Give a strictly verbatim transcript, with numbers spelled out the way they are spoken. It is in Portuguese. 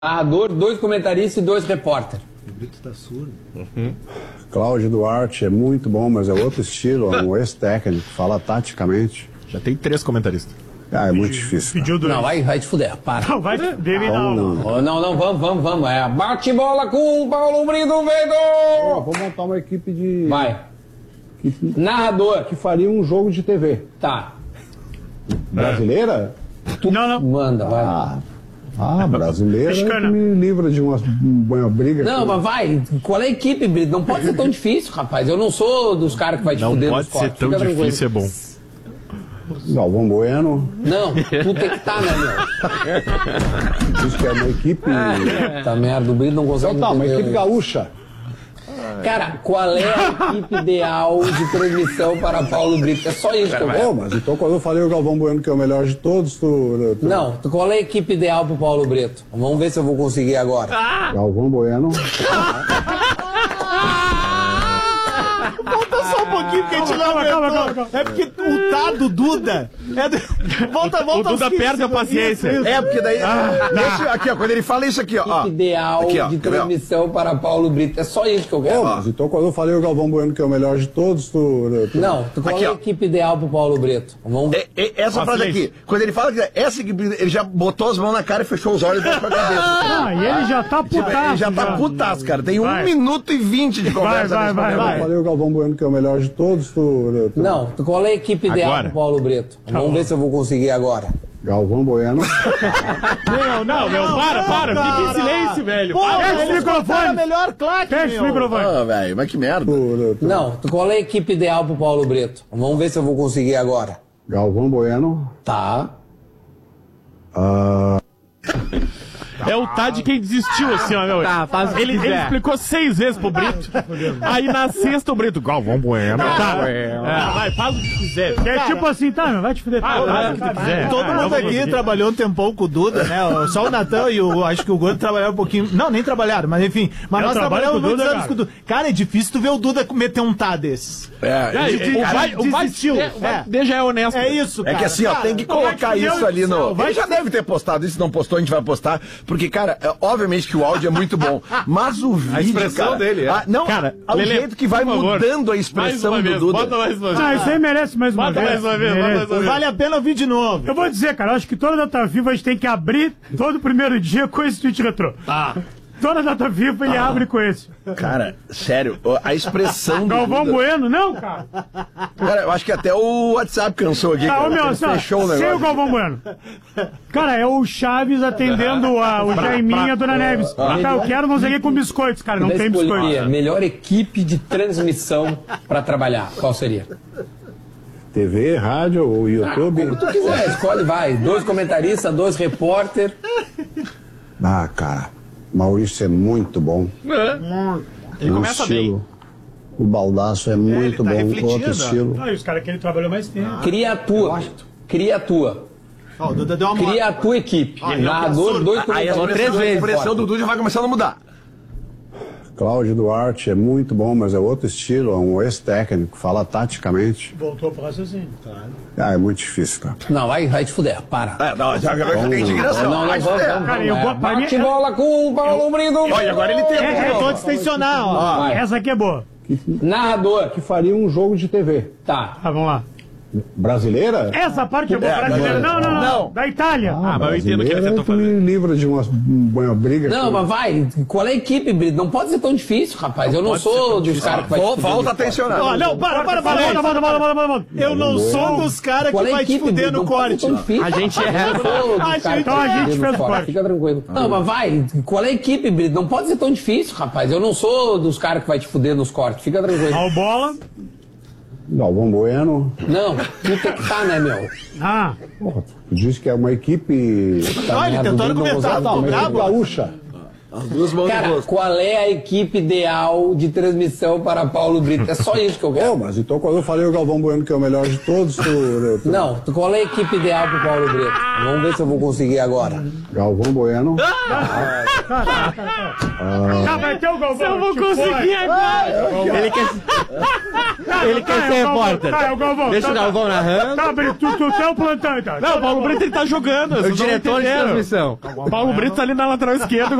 narrador, dois comentaristas e dois repórteres. O Brito tá surdo. Uhum. Cláudio Duarte é muito bom, mas é outro estilo, é um ex-técnico, fala taticamente. Já tem três comentaristas. Ah, é muito difícil. Pediu dois. Não, vai, vai te fuder, para. Não, vai dele não. Não, Oh, não, não, vamos, vamos, vamos. É bate bola com o Paulo Brito Ó, Vedo! vou montar uma equipe de... Vai. Que, Narrador. que faria um jogo de T V. Tá. Brasileira? Não, não. Manda, vai. Ah, ah brasileira é que Mexicana. me livra de uma, uma briga. Não, mas vai. Qual é a equipe, Brito? Não pode ser tão difícil, rapaz. Eu não sou dos caras que vai te Não fuder pode nos ser cortes. tão Fica tranquilo. difícil, é bom. Galvão Bueno, Não, tu tem que estar, né, meu? diz que é uma equipe... Tá merda, o Brito não consegue Então tá, uma entender. equipe gaúcha. Cara, qual é a equipe ideal de transmissão para Paulo Brito? É só isso que eu Pô, quero. mas então quando eu falei o Galvão Bueno que é o melhor de todos, tu... tu Não, qual é a equipe ideal pro Paulo Brito? Vamos ver se eu vou conseguir agora. Galvão Bueno... Volta só um pouquinho que a gente não calma, calma, calma, aguentou. calma. É porque o tá do Duda. É do... Volta, volta. O Duda aos quinze perde a segundos. paciência. Isso, isso. É, porque daí. Esse, aqui, ó, quando ele fala isso aqui, ó. ó. Equipe ideal Aqui, ó, de quer ver, ó? transmissão para Paulo Brito. É só isso que eu quero. Pô, mas então quando eu falei o Galvão Bueno que é o melhor de todos, tu... tu... Não, qual Aqui, é a ó. equipe ideal pro Paulo Brito? Vamos ver. É, é, essa Ó, frase silêncio. aqui, quando ele fala que essa equipe, ele já botou as mãos na cara e fechou os olhos e botou a cabeça. Ah, e ele já tá putaço. Ele já tá já. putaço, cara. Tem Vai. um minuto e vinte de conversa vai, nesse vai, programa. vai. Eu falei o Galvão Bueno que é o melhor de todos, tu... tu... Não, qual é a equipe ideal Agora. pro Paulo Brito? Vamos ver se eu vou conseguir agora. Galvão Bueno... Não, não, meu, para, para, fica em silêncio, velho. Pô, Para. Fecha o eles botaram a microfone. melhor claque, Fecha o meu. microfone. Ah, velho, mas que merda. tu- tu- Não, qual é a equipe ideal pro Paulo Brito? Vamos ver se eu vou conseguir agora. Galvão Bueno... Tá. É o tá de quem desistiu, assim, ó, meu. Tá, faz o que ele, ele quiser. explicou seis vezes pro Brito. Aí na sexta o Brito, Galvão Bueno. Tá, é, vai, faz o que quiser. É tipo assim, tá, meu, vai te fuder. Ah, faz o que tu quiser. Todo Ah, mundo eu vou aqui conseguir. trabalhou um tempão com o Duda, né? Só o Natan e o. Acho que o Gordo trabalharam um pouquinho. Não, nem trabalharam, mas enfim. Mas Eu nós trabalho trabalhamos com o muitos Duda, anos cara. com o Duda. Cara, é difícil tu ver o Duda meter um tá desses. É, É, Ele o vai, o vai, desistiu. é, o vai- É. Deixa é honesto. É isso, cara. É que assim, ó, Cara, tem que como é colocar que isso Deus ali do céu, no. vai Ele já deve ter postado isso, se não postou, a gente vai postar. Porque, cara, é, obviamente que o áudio é muito bom. Mas o vídeo. expressão cara, dele, é. ah, não, Cara, o Lelê, jeito que vai por favor, mudando a Mais expressão uma do vez, Duda. bota mais uma vez. Ah, isso aí merece mais uma Bota vez. mais uma vez, bota Merece. mais uma vez. Vale a pena ouvir de novo. Eu vou dizer, cara, eu acho que toda data viva a gente tem que abrir todo primeiro dia com esse tweet retrô. Tá. Toda data viva ele abre com esse. Cara, sério, a expressão do Galvão Duda. Bueno, não, cara. Cara, eu acho que até o WhatsApp cansou aqui. Ah, cara, ô, meu, ele assim, ó, fechou o sem o negócio. Galvão Bueno. Cara, é o Chaves atendendo a, o Jaiminha e a Dona Neves. Tá, eu quero não sei o que com biscoitos, cara. Não Da tem escolheria, biscoito. melhor equipe de transmissão para trabalhar. Qual seria? T V, rádio ou YouTube? Como tu quiser, escolhe, vai. Dois comentaristas, dois repórter. Ah, cara, Maurício é muito bom. Ele Um começa bem. estilo. O Baldaço é muito tá bom, refletindo, outro estilo. Ah, e os caras que ele trabalhou mais tempo. Cria a tua. Cria a tua. Ó, o Duda deu uma moral. Cria a tua equipe. Narrador, dois Aí a comentaristas. expressão, vezes, a expressão do Duda já vai começando a mudar. Cláudio Duarte é muito bom, mas é outro estilo, é um ex-técnico, fala taticamente. Voltou pro raciocínio. Claro. Ah, é muito difícil, cara. Não, vai, vai te fuder, para. É, não, já, já tem indignação. Não, não, Vai vamos, se vamos, der. Cara, eu vamos. vou- pra mim- Bate bola com o Paulo Brito. Olha, agora ele tem. É, é, Todos tensionar, ó. Vai. Essa aqui é boa. Narrador. Que faria um jogo de T V. Tá. Ah, vamos lá. Brasileira? Essa parte é boa. Brasileira. Não, não, não. Não. Da Itália. Ah, mas eu entendo o que ele Brasileira tentou é que me fazer. livra de uma, uma briga. Não, com- mas vai. Qual é a equipe, Brito? Não pode ser tão difícil, rapaz. Eu não sou dos caras que vai te Vol- fuder Volta a no corte. tensionar. Ó, não, para, para, para. Volta, volta, volta, volta, volta, volta. Eu não sou dos caras Qual que é a vai te equipe, fuder Brito? no Não pode ser corte. tão difícil. A gente é- Eu não sou dos A caras gente- que então a vai te gente fuder fez no o corte. corte. Fica tranquilo. Não, mas vai. Qual é a equipe, Brito? Não pode ser tão difícil, rapaz. Eu não sou dos caras que vai te fuder nos cortes. Fica tranquilo. Ó, o bola. Galvão Bueno. Não, tu tem que estar, né, meu? Ah, Porra, tu diz que é uma equipe. Não, ele tentou argumentar, Tá, tô uma equipe bravo. gaúcha. As duas mãos no Cara, rosto. qual é a equipe ideal de transmissão para Paulo Brito? É só isso que eu Pô, quero. mas então quando eu falei o Galvão Bueno que é o melhor de todos, tu, tu... Não, qual é a equipe ideal para o Paulo Brito? Vamos ver se eu vou conseguir agora. Galvão Bueno. Tá, vai ter o Galvão. Eu vou te conseguir fode. agora. Ele quer, ele quer Tá, ser é o Galvão, repórter. tá, é o Galvão. Deixa o Tá, Galvão narrando. Tá, Brito, tu, tu tá o plantão, então. Não, o Paulo Brito ele tá jogando. O vocês não diretor de entenderam. transmissão. O Paulo Brito tá ali na lateral esquerda.